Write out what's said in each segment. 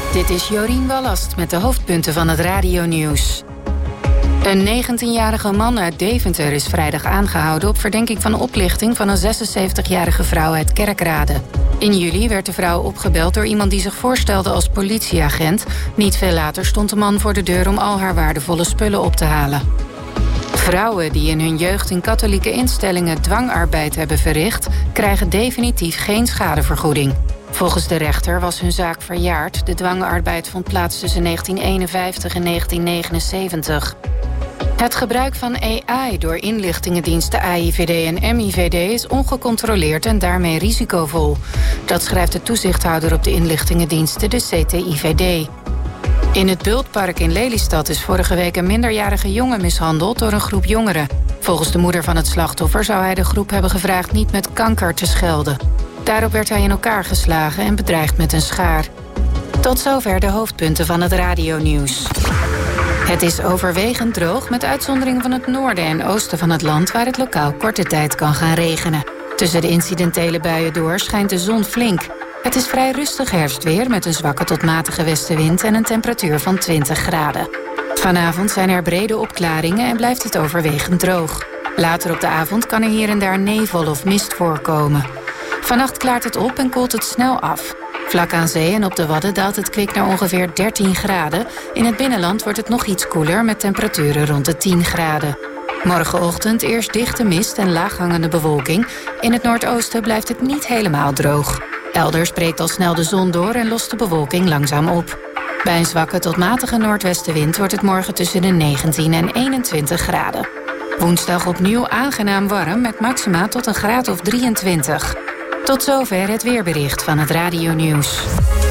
Dit is Jorien Wallast met de hoofdpunten van het radionieuws. Een 19-jarige man uit Deventer is vrijdag aangehouden op verdenking van oplichting van een 76-jarige vrouw uit Kerkrade. In juli werd de vrouw opgebeld door iemand die zich voorstelde als politieagent. Niet veel later stond de man voor de deur om al haar waardevolle spullen op te halen. Vrouwen die in hun jeugd in katholieke instellingen dwangarbeid hebben verricht, krijgen definitief geen schadevergoeding. Volgens de rechter was hun zaak verjaard. De dwangarbeid vond plaats tussen 1951 en 1979. Het gebruik van AI door inlichtingendiensten AIVD en MIVD is ongecontroleerd en daarmee risicovol. Dat schrijft de toezichthouder op de inlichtingendiensten, de CTIVD. In het Bultpark in Lelystad is vorige week een minderjarige jongen mishandeld door een groep jongeren. Volgens de moeder van het slachtoffer zou hij de groep hebben gevraagd niet met kanker te schelden. Daarop werd hij in elkaar geslagen en bedreigd met een schaar. Tot zover de hoofdpunten van het radionieuws. Het is overwegend droog met uitzondering van het noorden en oosten van het land waar het lokaal korte tijd kan gaan regenen. Tussen de incidentele buien door schijnt de zon flink. Het is vrij rustig herfstweer met een zwakke tot matige westenwind en een temperatuur van 20 graden. Vanavond zijn er brede opklaringen en blijft het overwegend droog. Later op de avond kan er hier en daar nevel of mist voorkomen. Vannacht klaart het op en koelt het snel af. Vlak aan zee en op de Wadden daalt het kwik naar ongeveer 13 graden. In het binnenland wordt het nog iets koeler met temperaturen rond de 10 graden. Morgenochtend eerst dichte mist en laaghangende bewolking. In het noordoosten blijft het niet helemaal droog. Elders breekt al snel de zon door en lost de bewolking langzaam op. Bij een zwakke tot matige noordwestenwind wordt het morgen tussen de 19 en 21 graden. Woensdag opnieuw aangenaam warm met maxima tot een graad of 23. Tot zover het weerbericht van het radionieuws.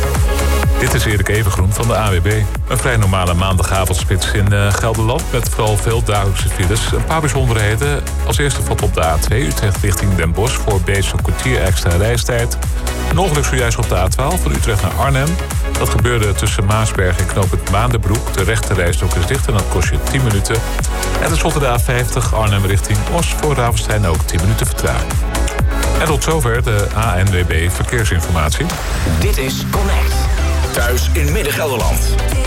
Dit is Erik Evengroen van de AWB. Een vrij normale maandagavondspits in Gelderland met vooral veel dagelijkse files. Een paar bijzonderheden. Als eerste valt op de A2 Utrecht richting Den Bosch voor Beets een kwartier extra reistijd. Een ongeluk zojuist op de A12 van Utrecht naar Arnhem. Dat gebeurde tussen Maasberg en knooppunt Maandenbroek. De rechte rijstrook is dicht en dat kost je 10 minuten. En tenslotte de A50 Arnhem richting Os voor Ravenstein ook 10 minuten vertraging. En tot zover de ANWB Verkeersinformatie. Dit is Connect. Thuis in Midden-Gelderland.